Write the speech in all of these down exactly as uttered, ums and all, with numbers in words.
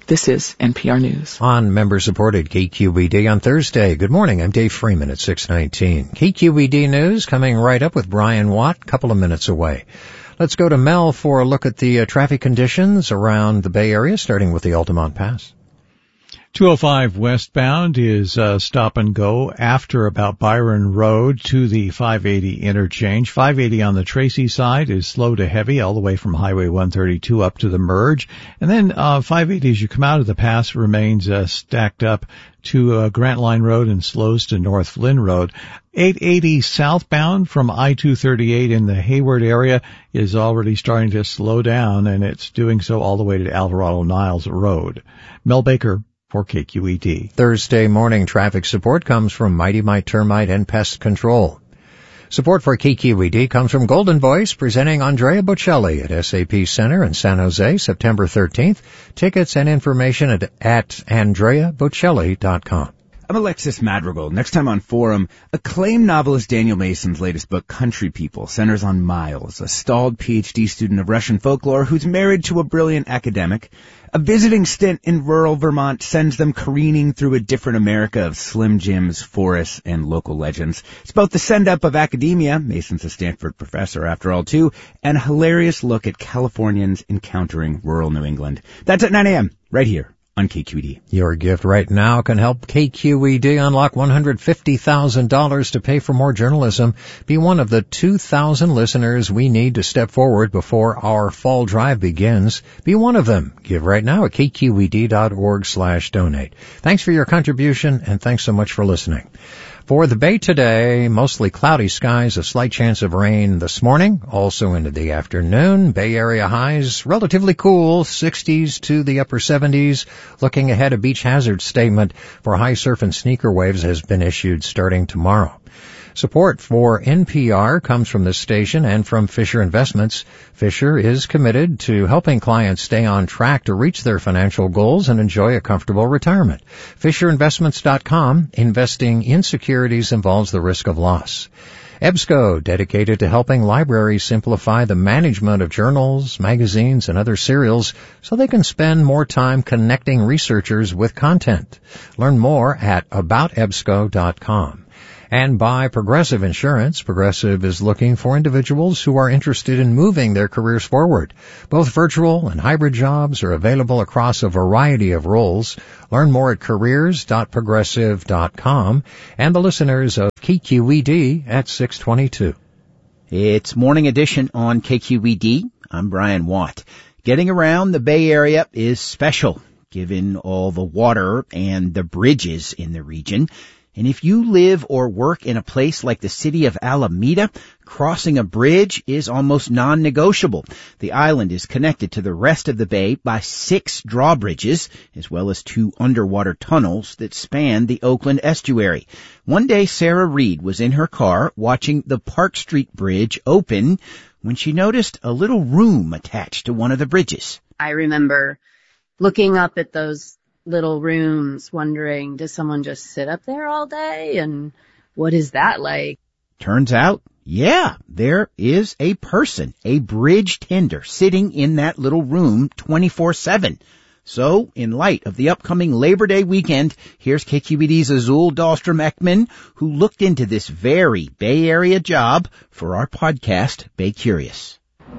This is N P R News. On member-supported K Q E D on Thursday. Good morning, I'm Dave Freeman at six nineteen. K Q E D News coming right up with Brian Watt, couple of minutes away. Let's go to Mel for a look at the uh, traffic conditions around the Bay Area, starting with the Altamont Pass. two oh five westbound is uh, stop and go after about Byron Road to the five eighty interchange. five eighty on the Tracy side is slow to heavy all the way from Highway one thirty-two up to the merge. And then uh, five eighty as you come out of the pass remains uh, stacked up to uh, Grant Line Road and slows to North Flynn Road. eight eighty southbound from I two thirty-eight in the Hayward area is already starting to slow down, and it's doing so all the way to Alvarado Niles Road. Mel Baker for K Q E D. Thursday morning traffic support comes from Mighty Mite Termite and Pest Control. Support for K Q E D comes from Golden Voice, presenting Andrea Bocelli at S A P Center in San Jose, September thirteenth. Tickets and information at, at andrea bocelli dot com. I'm Alexis Madrigal. Next time on Forum, acclaimed novelist Daniel Mason's latest book, Country People, centers on Miles, a stalled P H D student of Russian folklore who's married to a brilliant academic. A visiting stint in rural Vermont sends them careening through a different America of Slim Jims, forests, and local legends. It's both the send-up of academia, Mason's a Stanford professor after all too, and a hilarious look at Californians encountering rural New England. That's at nine a.m. right here on K Q E D. Your gift right now can help K Q E D unlock one hundred fifty thousand dollars to pay for more journalism. Be one of the two thousand listeners we need to step forward before our fall drive begins. Be one of them. Give right now at kqed.org slash donate. Thanks for your contribution, and thanks so much for listening. For the Bay today, mostly cloudy skies, a slight chance of rain this morning, also into the afternoon. Bay Area highs relatively cool, sixties to the upper seventies. Looking ahead, a beach hazard statement for high surf and sneaker waves has been issued starting tomorrow. Support for N P R comes from this station and from Fisher Investments. Fisher is committed to helping clients stay on track to reach their financial goals and enjoy a comfortable retirement. Fisher Investments dot com. Investing in securities involves the risk of loss. EBSCO, dedicated to helping libraries simplify the management of journals, magazines, and other serials so they can spend more time connecting researchers with content. Learn more at about ebsco dot com. And by Progressive Insurance. Progressive is looking for individuals who are interested in moving their careers forward. Both virtual and hybrid jobs are available across a variety of roles. Learn more at careers dot progressive dot com. And the listeners of K Q E D at six twenty-two. It's Morning Edition on K Q E D. I'm Brian Watt. Getting around the Bay Area is special, given all the water and the bridges in the region. And if you live or work in a place like the city of Alameda, crossing a bridge is almost non-negotiable. The island is connected to the rest of the bay by six drawbridges, as well as two underwater tunnels that span the Oakland estuary. One day, Sarah Reed was in her car watching the Park Street Bridge open when she noticed a little room attached to one of the bridges. I remember looking up at those little rooms, wondering, does someone just sit up there all day? And what is that like? Turns out, yeah, there is a person, a bridge tender, sitting in that little room twenty-four seven. So, in light of the upcoming Labor Day weekend, here's K Q E D's Azul Dahlstrom-Ekman, who looked into this very Bay Area job for our podcast, Bay Curious.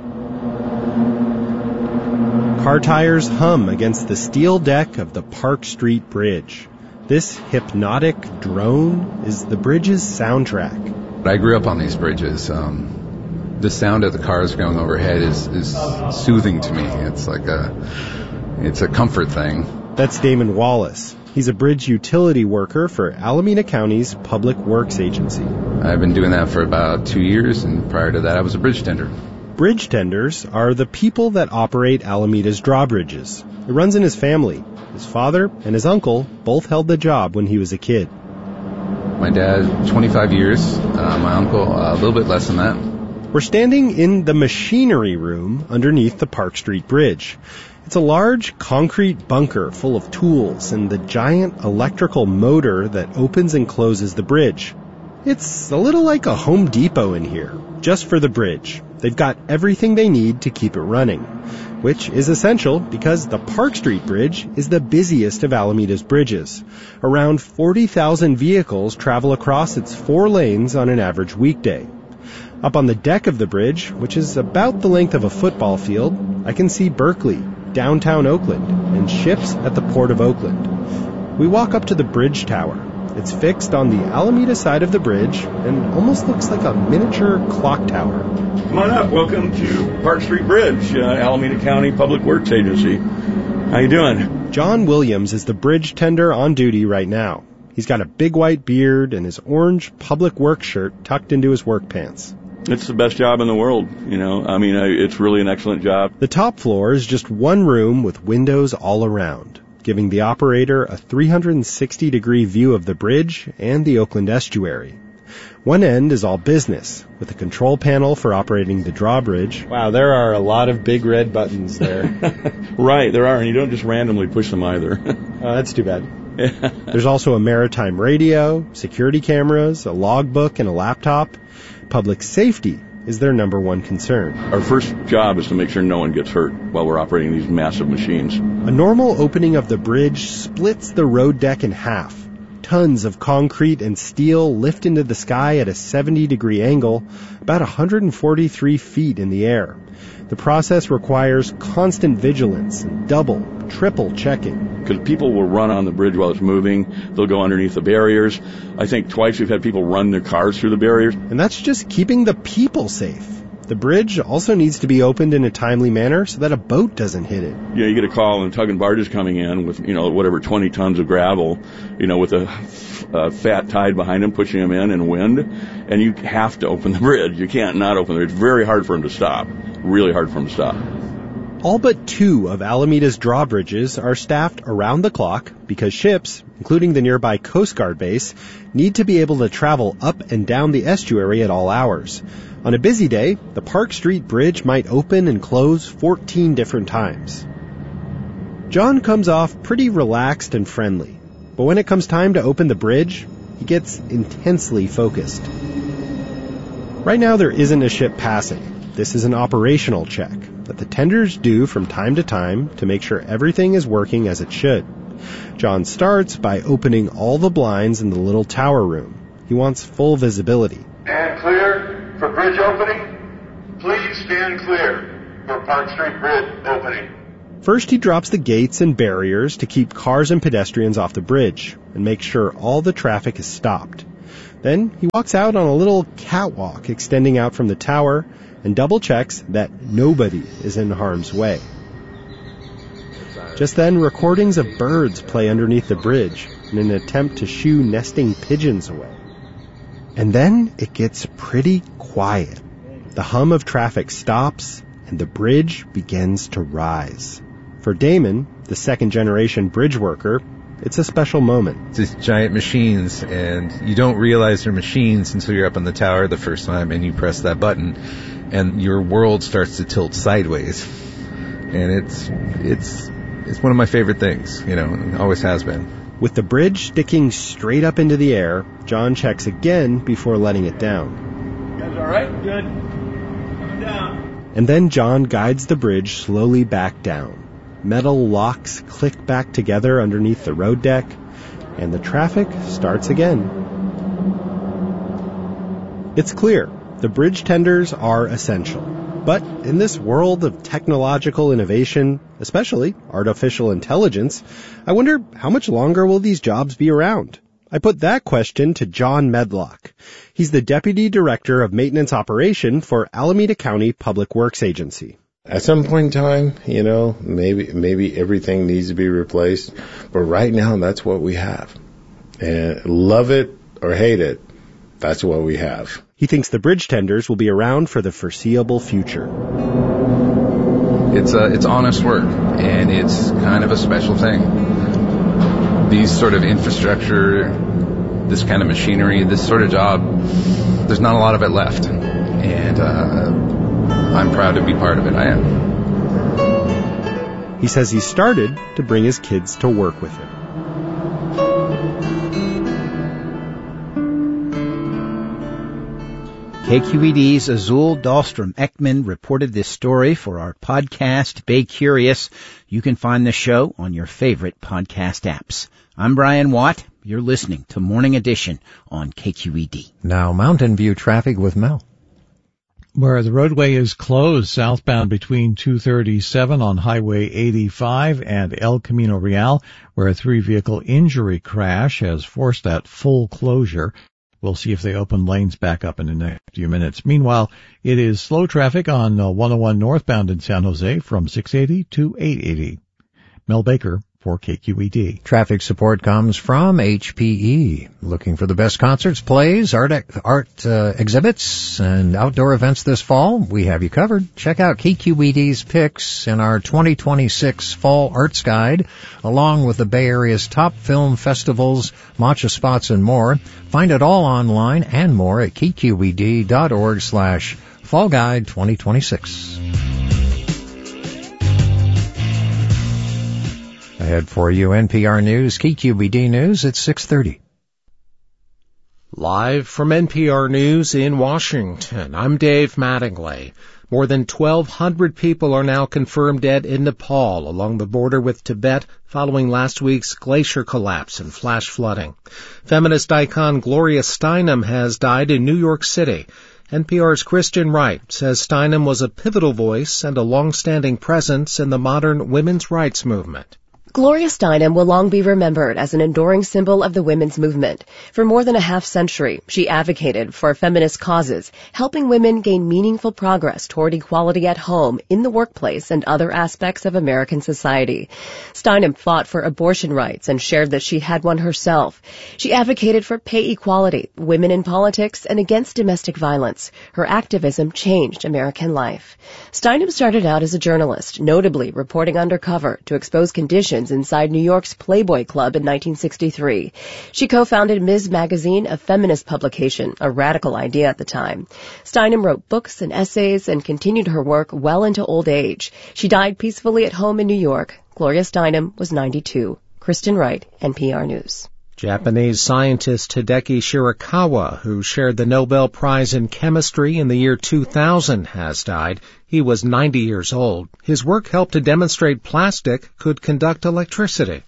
Car tires hum against the steel deck of the Park Street Bridge. This hypnotic drone is the bridge's soundtrack. I grew up on these bridges. Um, the sound of the cars going overhead is, is soothing to me. It's like a, it's a comfort thing. That's Damon Wallace. He's a bridge utility worker for Alameda County's Public Works Agency. I've been doing that for about two years, and prior to that I was a bridge tender. Bridge tenders are the people that operate Alameda's drawbridges. It runs in his family. His father and his uncle both held the job when he was a kid. My dad, twenty-five years. Uh, my uncle, uh, a little bit less than that. We're standing in the machinery room underneath the Park Street Bridge. It's a large concrete bunker full of tools and the giant electrical motor that opens and closes the bridge. It's a little like a Home Depot in here, just for the bridge. They've got everything they need to keep it running. which is essential because the Park Street Bridge is the busiest of Alameda's bridges. Around forty thousand vehicles travel across its four lanes on an average weekday. Up on the deck of the bridge, which is about the length of a football field, I can see Berkeley, downtown Oakland, and ships at the Port of Oakland. We walk up to the bridge tower. It's fixed on the Alameda side of the bridge and almost looks like a miniature clock tower. Come on up. Welcome to Park Street Bridge, uh, Alameda County Public Works Agency. How you doing? John Williams is the bridge tender on duty right now. He's got a big white beard and his orange public works shirt tucked into his work pants. It's the best job in the world, you know. I mean, it's really an excellent job. The top floor is just one room with windows all around, giving the operator a three hundred sixty degree view of the bridge and the Oakland estuary. One end is all business, with a control panel for operating the drawbridge. Wow, there are a lot of big red buttons there. Right, there are, and you don't just randomly push them either. Oh, that's too bad. There's also a maritime radio, security cameras, a logbook, and a laptop. Public safety is their number one concern. Our first job is to make sure no one gets hurt while we're operating these massive machines. A normal opening of the bridge splits the road deck in half. Tons of concrete and steel lift into the sky at a seventy degree angle, about one hundred forty-three feet in the air. The process requires constant vigilance and double, triple checking. Because people will run on the bridge while it's moving. They'll go underneath the barriers. I think twice we've had people run their cars through the barriers. And that's just keeping the people safe. The bridge also needs to be opened in a timely manner so that a boat doesn't hit it. You know, you get a call and tug and barge is coming in with, you know, whatever, twenty tons of gravel, you know, with a, a fat tide behind them, pushing them in and wind. And you have to open the bridge. You can't not open it. It's very hard for them to stop. Really hard for them to stop. All but two of Alameda's drawbridges are staffed around the clock because ships, including the nearby Coast Guard base, need to be able to travel up and down the estuary at all hours. On a busy day, the Park Street Bridge might open and close fourteen different times. John comes off pretty relaxed and friendly, but when it comes time to open the bridge, he gets intensely focused. Right now there isn't a ship passing. This is an operational check that the tenders do from time to time to make sure everything is working as it should. John starts by opening all the blinds in the little tower room. He wants full visibility. Stand clear for bridge opening. Please stand clear for Park Street Bridge opening. First, he drops the gates and barriers to keep cars and pedestrians off the bridge and make sure all the traffic is stopped. Then he walks out on a little catwalk extending out from the tower and double checks that nobody is in harm's way. Just then, recordings of birds play underneath the bridge in an attempt to shoo nesting pigeons away. And then it gets pretty quiet. The hum of traffic stops and the bridge begins to rise. For Damon, the second-generation bridge worker, it's a special moment. It's these giant machines, and you don't realize they're machines until you're up on the tower the first time and you press that button, and your world starts to tilt sideways. And it's it's it's one of my favorite things, you know, it always has been. With the bridge sticking straight up into the air, John checks again before letting it down. You guys all right? Good. Coming down. And then John guides the bridge slowly back down. Metal locks click back together underneath the road deck, and the traffic starts again. It's clear, the bridge tenders are essential. But in this world of technological innovation, especially artificial intelligence, I wonder how much longer will these jobs be around? I put that question to John Medlock. He's the Deputy Director of Maintenance Operation for Alameda County Public Works Agency. At some point in time, you know, maybe maybe everything needs to be replaced. But right now, that's what we have. And love it or hate it, that's what we have. He thinks the bridge tenders will be around for the foreseeable future. It's uh, it's honest work, and it's kind of a special thing. These sort of infrastructure, this kind of machinery, this sort of job, there's not a lot of it left. And uh I'm proud to be part of it. I am. He says he started to bring his kids to work with him. K Q E D's Azul Dahlstrom-Ekman reported this story for our podcast, Bay Curious. You can find the show on your favorite podcast apps. I'm Brian Watt. You're listening to Morning Edition on K Q E D. Now Mountain View traffic with Mel. Where the roadway is closed southbound between two thirty-seven on Highway eighty-five and El Camino Real, where a three-vehicle injury crash has forced that full closure. We'll see if they open lanes back up in the next few minutes. Meanwhile, it is slow traffic on uh, one oh one northbound in San Jose from six eighty to eight eighty. Mel Baker for K Q E D. Traffic support comes from H P E. Looking for the best concerts, plays, art art uh, exhibits, and outdoor events this fall? We have you covered. Check out K Q E D's picks in our twenty twenty-six Fall Arts Guide, along with the Bay Area's top film festivals, matcha spots, and more. Find it all online and more at k q e d dot org slash fall guide twenty twenty-six. Ahead for you, N P R News, K Q E D News at six thirty. Live from N P R News in Washington, I'm Dave Mattingly. More than twelve hundred people are now confirmed dead in Nepal along the border with Tibet following last week's glacier collapse and flash flooding. Feminist icon Gloria Steinem has died in New York City. N P R's Kristen Wright says Steinem was a pivotal voice and a long-standing presence in the modern women's rights movement. Gloria Steinem will long be remembered as an enduring symbol of the women's movement. For more than a half century, she advocated for feminist causes, helping women gain meaningful progress toward equality at home, in the workplace, and other aspects of American society. Steinem fought for abortion rights and shared that she had one herself. She advocated for pay equality, women in politics, and against domestic violence. Her activism changed American life. Steinem started out as a journalist, notably reporting undercover to expose conditions inside New York's Playboy Club in nineteen sixty-three. She co-founded Miz Magazine, a feminist publication, a radical idea at the time. Steinem wrote books and essays and continued her work well into old age. She died peacefully at home in New York. Gloria Steinem was ninety-two. Kristen Wright, N P R News. Japanese scientist Hideki Shirakawa, who shared the Nobel Prize in Chemistry in the year two thousand, has died. He was ninety years old. His work helped to demonstrate plastic could conduct electricity.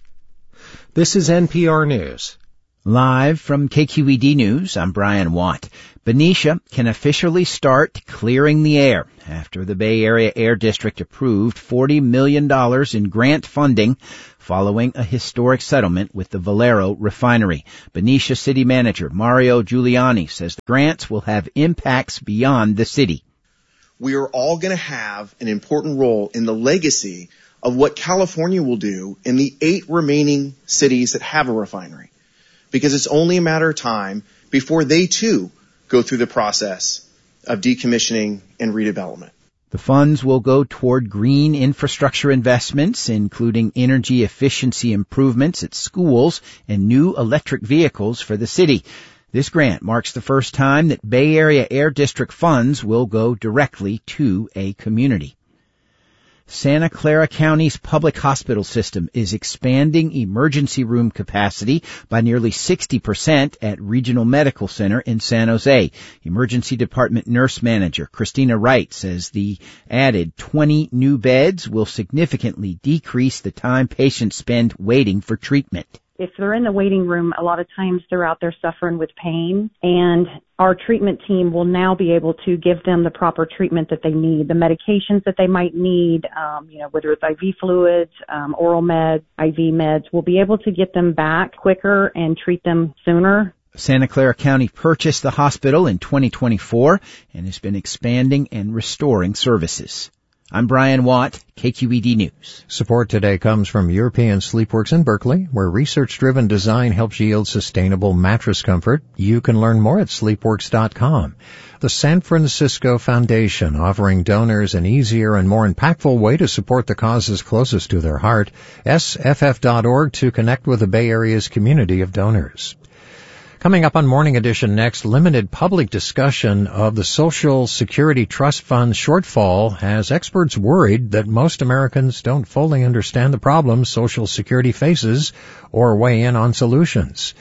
This is N P R News. Live from K Q E D News, I'm Brian Watt. Benicia can officially start clearing the air after the Bay Area Air District approved forty million dollars in grant funding following a historic settlement with the Valero refinery. Benicia City Manager Mario Giuliani says the grants will have impacts beyond the city. We are all going to have an important role in the legacy of what California will do in the eight remaining cities that have a refinery, because it's only a matter of time before they too go through the process of decommissioning and redevelopment. The funds will go toward green infrastructure investments, including energy efficiency improvements at schools and new electric vehicles for the city. This grant marks the first time that Bay Area Air District funds will go directly to a community. Santa Clara County's public hospital system is expanding emergency room capacity by nearly sixty percent at Regional Medical Center in San Jose. Emergency Department Nurse Manager Christina Wright says the added twenty new beds will significantly decrease the time patients spend waiting for treatment. If they're in the waiting room, a lot of times they're out there suffering with pain, and our treatment team will now be able to give them the proper treatment that they need, the medications that they might need, um, you know, whether it's I V fluids, um, oral meds, I V meds. We'll be able to get them back quicker and treat them sooner. Santa Clara County purchased the hospital in twenty twenty-four and has been expanding and restoring services. I'm Brian Watt, K Q E D News. Support today comes from European Sleepworks in Berkeley, where research-driven design helps yield sustainable mattress comfort. You can learn more at sleepworks dot com. The San Francisco Foundation, offering donors an easier and more impactful way to support the causes closest to their heart. S F F dot org to connect with the Bay Area's community of donors. Coming up on Morning Edition next, limited public discussion of the Social Security Trust Fund shortfall has experts worried that most Americans don't fully understand the problems Social Security faces or weigh in on solutions.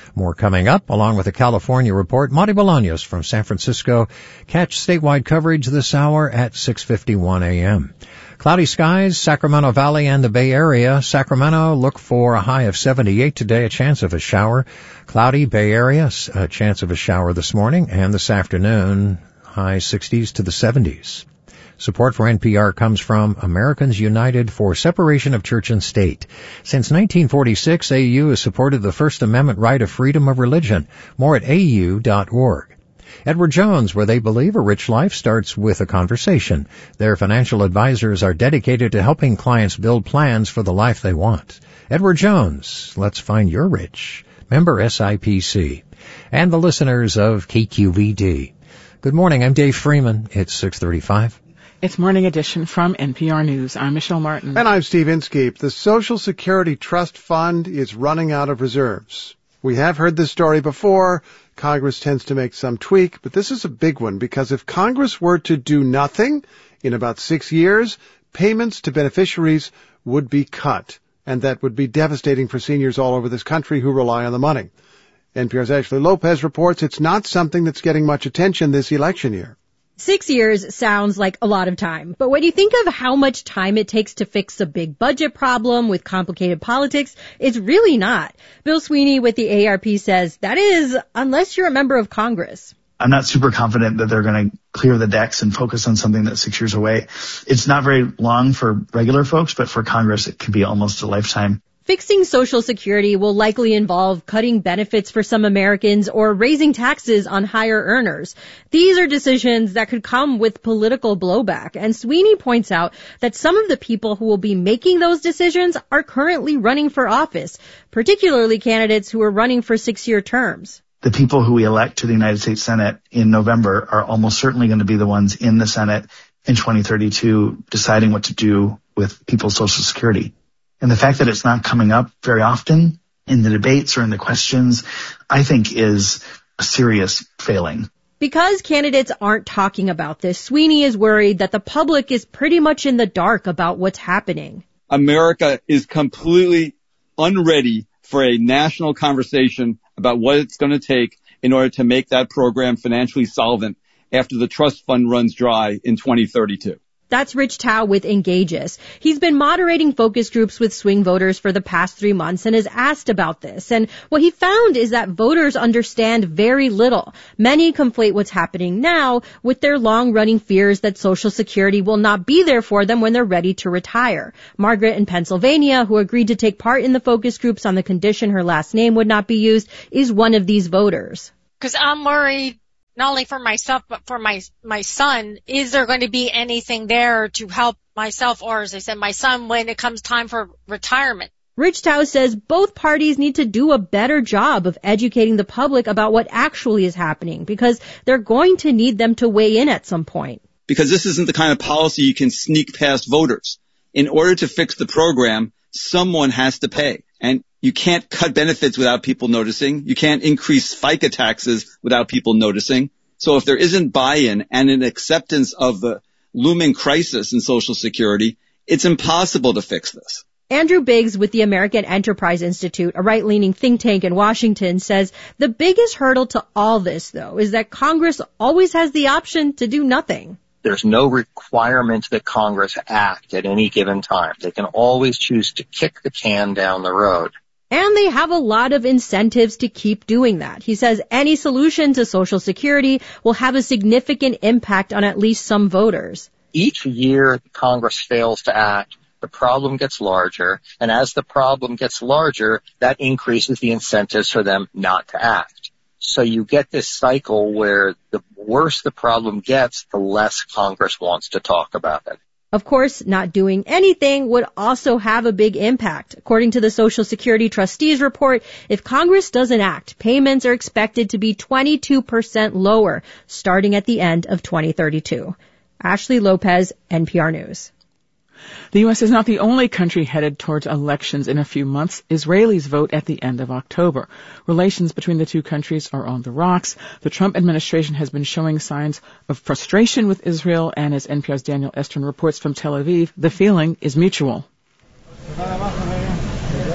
More coming up, along with a California report. Monty Bolaños from San Francisco. Catch statewide coverage this hour at six fifty-one a.m. Cloudy skies, Sacramento Valley and the Bay Area. Sacramento, look for a high of seventy-eight today, a chance of a shower. Cloudy, Bay Area, a chance of a shower this morning, and this afternoon, high sixties to the seventies. Support for N P R comes from Americans United for Separation of Church and State. Since nineteen forty-six, A U has supported the First Amendment right of freedom of religion. More at A U dot org. Edward Jones, where they believe a rich life starts with a conversation. Their financial advisors are dedicated to helping clients build plans for the life they want. Edward Jones, let's find your rich. Member S I P C. And the listeners of K Q V D. Good morning, I'm Dave Freeman. It's six thirty-five. It's Morning Edition from N P R News. I'm Michelle Martin. And I'm Steve Inskeep. The Social Security Trust Fund is running out of reserves. We have heard this story before. Congress tends to make some tweak, but this is a big one because if Congress were to do nothing in about six years, payments to beneficiaries would be cut, and that would be devastating for seniors all over this country who rely on the money. N P R's Ashley Lopez reports it's not something that's getting much attention this election year. Six years sounds like a lot of time, but when you think of how much time it takes to fix a big budget problem with complicated politics, it's really not. Bill Sweeney with the A A R P says that is, unless you're a member of Congress. I'm not super confident that they're going to clear the decks and focus on something that's six years away. It's not very long for regular folks, but for Congress, it could be almost a lifetime. Fixing Social Security will likely involve cutting benefits for some Americans or raising taxes on higher earners. These are decisions that could come with political blowback, and Sweeney points out that some of the people who will be making those decisions are currently running for office, particularly candidates who are running for six-year terms. The people who we elect to the United States Senate in November are almost certainly going to be the ones in the Senate in twenty thirty-two deciding what to do with people's Social Security. And the fact that it's not coming up very often in the debates or in the questions, I think is a serious failing. Because candidates aren't talking about this, Sweeney is worried that the public is pretty much in the dark about what's happening. America is completely unready for a national conversation about what it's going to take in order to make that program financially solvent after the trust fund runs dry in twenty thirty-two. That's Rich Tao with Engages. He's been moderating focus groups with swing voters for the past three months and has asked about this. And what he found is that voters understand very little. Many conflate what's happening now with their long-running fears that Social Security will not be there for them when they're ready to retire. Margaret in Pennsylvania, who agreed to take part in the focus groups on the condition her last name would not be used, is one of these voters. Because I'm worried not only for myself, but for my my son. Is there going to be anything there to help myself, or as I said, my son, when it comes time for retirement? Rich Tao says both parties need to do a better job of educating the public about what actually is happening, because they're going to need them to weigh in at some point. Because this isn't the kind of policy you can sneak past voters. In order to fix the program, someone has to pay. And you can't cut benefits without people noticing. You can't increase FICA taxes without people noticing. So if there isn't buy-in and an acceptance of the looming crisis in Social Security, it's impossible to fix this. Andrew Biggs with the American Enterprise Institute, a right-leaning think tank in Washington, says the biggest hurdle to all this, though, is that Congress always has the option to do nothing. There's no requirement that Congress act at any given time. They can always choose to kick the can down the road. And they have a lot of incentives to keep doing that. He says any solution to Social Security will have a significant impact on at least some voters. Each year Congress fails to act, the problem gets larger. And as the problem gets larger, that increases the incentives for them not to act. So you get this cycle where the worse the problem gets, the less Congress wants to talk about it. Of course, not doing anything would also have a big impact. According to the Social Security Trustees report, if Congress doesn't act, payments are expected to be twenty-two percent lower starting at the end of twenty thirty-two. Ashley Lopez, N P R News. The U S is not the only country headed towards elections in a few months. Israelis vote at the end of October. Relations between the two countries are on the rocks. The Trump administration has been showing signs of frustration with Israel, and as N P R's Daniel Estrin reports from Tel Aviv, the feeling is mutual.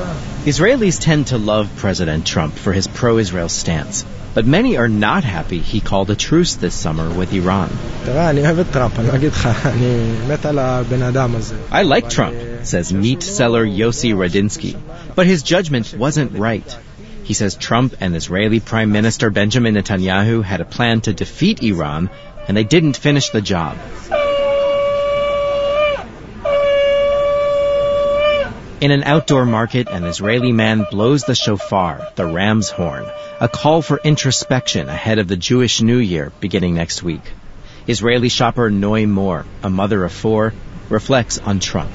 Israelis tend to love President Trump for his pro-Israel stance, but many are not happy he called a truce this summer with Iran. I like Trump, says meat seller Yossi Radinsky, but his judgment wasn't right. He says Trump and Israeli Prime Minister Benjamin Netanyahu had a plan to defeat Iran, and they didn't finish the job. In an outdoor market, an Israeli man blows the shofar, the ram's horn, a call for introspection ahead of the Jewish New Year beginning next week. Israeli shopper Noi Moore, a mother of four, reflects on Trump.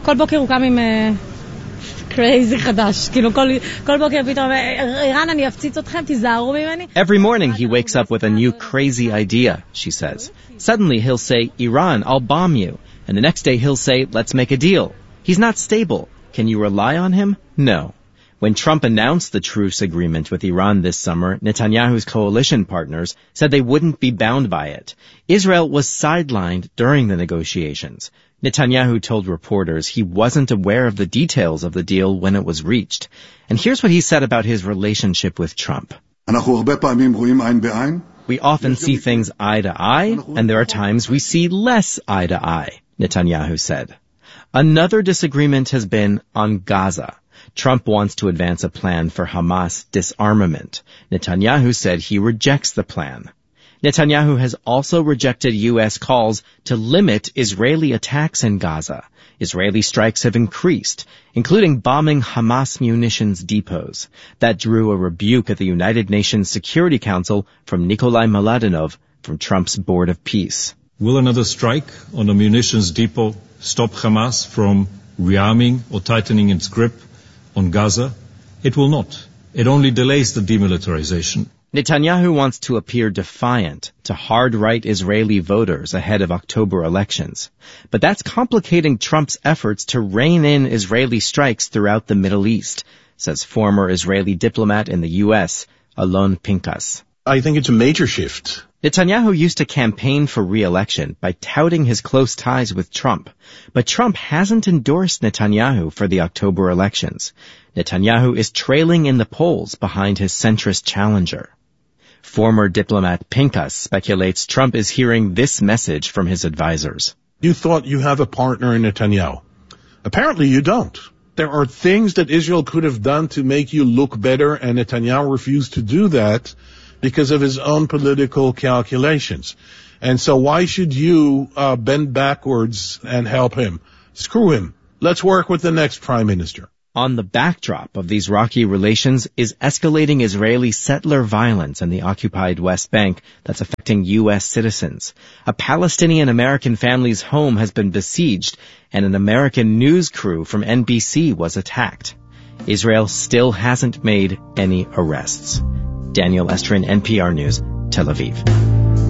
Every morning he wakes up with a new crazy idea, she says. Suddenly he'll say, Iran, I'll bomb you. And the next day he'll say, let's make a deal. He's not stable. Can you rely on him? No. When Trump announced the truce agreement with Iran this summer, Netanyahu's coalition partners said they wouldn't be bound by it. Israel was sidelined during the negotiations. Netanyahu told reporters he wasn't aware of the details of the deal when it was reached. And here's what he said about his relationship with Trump. We often see things eye to eye, and there are times we see less eye to eye, Netanyahu said. Another disagreement has been on Gaza. Trump wants to advance a plan for Hamas disarmament. Netanyahu said he rejects the plan. Netanyahu has also rejected U S calls to limit Israeli attacks in Gaza. Israeli strikes have increased, including bombing Hamas munitions depots. That drew a rebuke at the United Nations Security Council from Nikolai Mladenov from Trump's Board of Peace. Will another strike on a munitions depot stop Hamas from rearming or tightening its grip on Gaza? It will not. It only delays the demilitarization. Netanyahu wants to appear defiant to hard-right Israeli voters ahead of October elections. But that's complicating Trump's efforts to rein in Israeli strikes throughout the Middle East, says former Israeli diplomat in the U S, Alon Pinkas. I think it's a major shift. Netanyahu used to campaign for re-election by touting his close ties with Trump, but Trump hasn't endorsed Netanyahu for the October elections. Netanyahu is trailing in the polls behind his centrist challenger. Former diplomat Pinkas speculates Trump is hearing this message from his advisors. You thought you have a partner in Netanyahu. Apparently you don't. There are things that Israel could have done to make you look better, and Netanyahu refused to do that because of his own political calculations. And so why should you uh, bend backwards and help him? Screw him. Let's work with the next prime minister. On the backdrop of these rocky relations is escalating Israeli settler violence in the occupied West Bank that's affecting U S citizens. A Palestinian-American family's home has been besieged, and an American news crew from N B C was attacked. Israel still hasn't made any arrests. Daniel Estrin, N P R News, Tel Aviv.